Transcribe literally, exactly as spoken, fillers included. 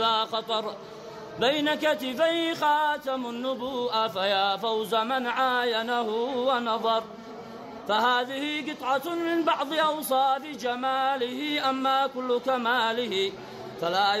لا خطر بين كتفي خاتم النبوءة، فيا فوز من عاينه ونظر. فهذه قطعة من بعض أوصاف جماله، أما كل كماله فلا